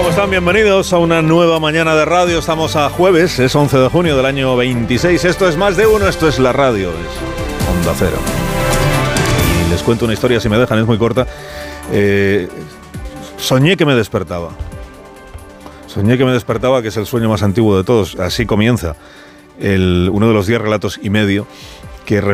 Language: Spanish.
¿Cómo están? Bienvenidos a una nueva mañana de radio. Estamos a jueves, es 11 de junio del año 26. Esto es Más de Uno, esto es la radio, es Onda Cero. Y les cuento una historia, si me dejan, es muy corta. Soñé que me despertaba. Que es el sueño más antiguo de todos. Así comienza uno de los 10 relatos y medio que